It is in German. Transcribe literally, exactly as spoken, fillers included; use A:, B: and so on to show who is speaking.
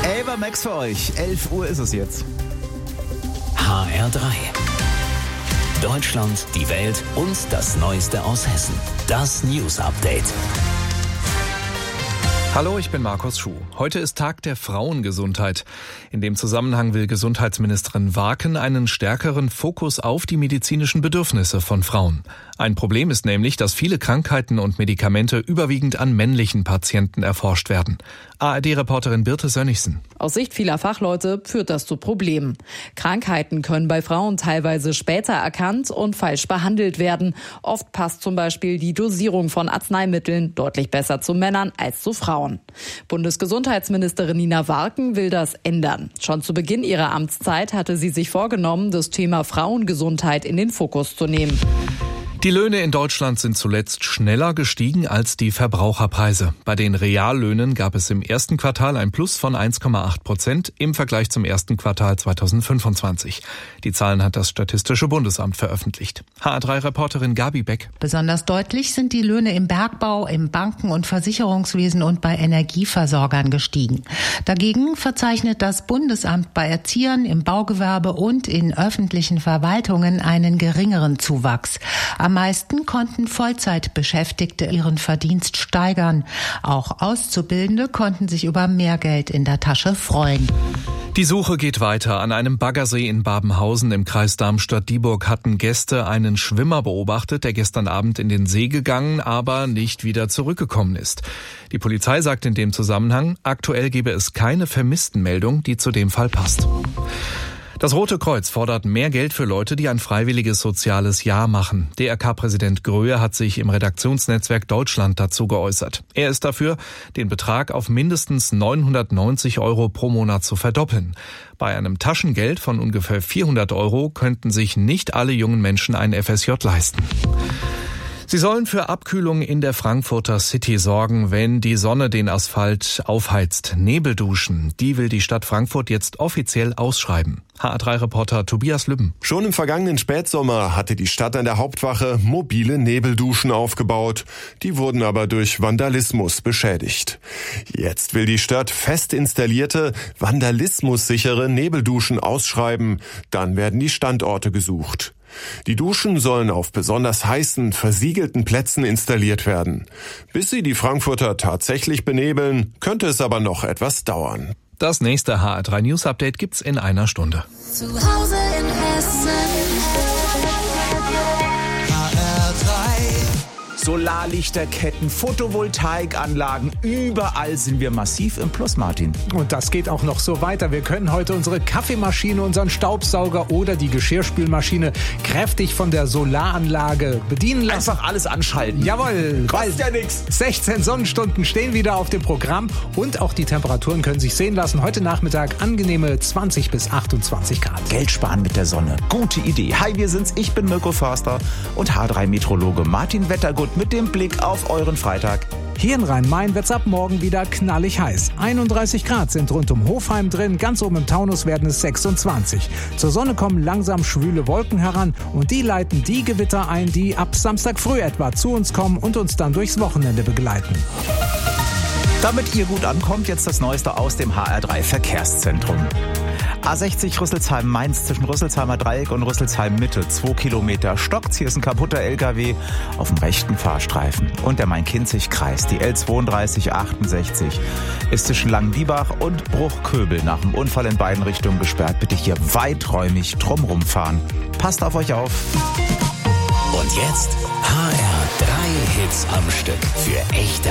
A: Ava Max für euch. elf Uhr ist es jetzt.
B: H R drei. Deutschland, die Welt und das Neueste aus Hessen. Das News Update.
C: Hallo, ich bin Markus Schuh. Heute ist Tag der Frauengesundheit. In dem Zusammenhang will Gesundheitsministerin Warken einen stärkeren Fokus auf die medizinischen Bedürfnisse von Frauen. Ein Problem ist nämlich, dass viele Krankheiten und Medikamente überwiegend an männlichen Patienten erforscht werden. A R D-Reporterin Birte Sönnigsen.
D: Aus Sicht vieler Fachleute führt das zu Problemen. Krankheiten können bei Frauen teilweise später erkannt und falsch behandelt werden. Oft passt zum Beispiel die Dosierung von Arzneimitteln deutlich besser zu Männern als zu Frauen. Bundesgesundheitsministerin Nina Warken will das ändern. Schon zu Beginn ihrer Amtszeit hatte sie sich vorgenommen, das Thema Frauengesundheit in den Fokus zu nehmen.
C: Die Löhne in Deutschland sind zuletzt schneller gestiegen als die Verbraucherpreise. Bei den Reallöhnen gab es im ersten Quartal ein Plus von eins Komma acht Prozent im Vergleich zum ersten Quartal zweitausendfünfundzwanzig. Die Zahlen hat das Statistische Bundesamt veröffentlicht. H R drei-Reporterin Gabi Beck.
E: Besonders deutlich sind die Löhne im Bergbau, im Banken- und Versicherungswesen und bei Energieversorgern gestiegen. Dagegen verzeichnet das Bundesamt bei Erziehern, im Baugewerbe und in öffentlichen Verwaltungen einen geringeren Zuwachs. Am meisten konnten Vollzeitbeschäftigte ihren Verdienst steigern. Auch Auszubildende konnten sich über mehr Geld in der Tasche freuen.
C: Die Suche geht weiter. An einem Baggersee in Babenhausen im Kreis Darmstadt-Dieburg hatten Gäste einen Schwimmer beobachtet, der gestern Abend in den See gegangen, aber nicht wieder zurückgekommen ist. Die Polizei sagt in dem Zusammenhang, aktuell gebe es keine Vermisstenmeldung, die zu dem Fall passt. Das Rote Kreuz fordert mehr Geld für Leute, die ein freiwilliges soziales Jahr machen. D R K-Präsident Gröhe hat sich im Redaktionsnetzwerk Deutschland dazu geäußert. Er ist dafür, den Betrag auf mindestens neunhundertneunzig Euro pro Monat zu verdoppeln. Bei einem Taschengeld von ungefähr vierhundert Euro könnten sich nicht alle jungen Menschen ein F S J leisten. Sie sollen für Abkühlung in der Frankfurter City sorgen, wenn die Sonne den Asphalt aufheizt. Nebelduschen, die will die Stadt Frankfurt jetzt offiziell ausschreiben. H R drei-Reporter Tobias Lübben.
F: Schon im vergangenen Spätsommer hatte die Stadt an der Hauptwache mobile Nebelduschen aufgebaut. Die wurden aber durch Vandalismus beschädigt. Jetzt will die Stadt fest installierte, vandalismussichere Nebelduschen ausschreiben. Dann werden die Standorte gesucht. Die Duschen sollen auf besonders heißen, versiegelten Plätzen installiert werden. Bis sie die Frankfurter tatsächlich benebeln, könnte es aber noch etwas dauern.
C: Das nächste H R drei News Update gibt's in einer Stunde.
G: Zu Hause in Hessen. H R drei.
A: Solarlichterketten, Photovoltaikanlagen, überall sind wir massiv im Plus, Martin.
H: Und das geht auch noch so weiter. Wir können heute unsere Kaffeemaschine, unseren Staubsauger oder die Geschirrspülmaschine kräftig von der Solaranlage bedienen lassen.
A: Einfach alles anschalten.
H: Jawohl.
A: Kostet ja nichts.
H: sechzehn Sonnenstunden stehen wieder auf dem Programm und auch die Temperaturen können sich sehen lassen. Heute Nachmittag angenehme zwanzig bis achtundzwanzig Grad.
A: Geld sparen mit der Sonne. Gute Idee. Hi, wir sind's. Ich bin Mirko Förster und H R drei-Meteorologe Martin Wettergut mit dem Blick auf euren Freitag.
H: Hier in Rhein-Main wird's ab morgen wieder knallig heiß. einunddreißig Grad sind rund um Hofheim drin, ganz oben im Taunus werden es sechsundzwanzig. Zur Sonne kommen langsam schwüle Wolken heran und die leiten die Gewitter ein, die ab Samstag früh etwa zu uns kommen und uns dann durchs Wochenende begleiten.
A: Damit ihr gut ankommt, jetzt das Neueste aus dem H R drei Verkehrszentrum. A sechzig Rüsselsheim-Mainz zwischen Rüsselsheimer Dreieck und Rüsselsheim-Mitte. Zwei Kilometer stockt's. Hier ist ein kaputter L K W auf dem rechten Fahrstreifen. Und der Main-Kinzig-Kreis, die L zweiunddreißig achtundsechzig, ist zwischen Langenbiebach und Bruchköbel nach dem Unfall in beiden Richtungen gesperrt. Bitte hier weiträumig drumrum fahren. Passt auf euch auf.
B: Und jetzt H R drei Hits am Stück für echte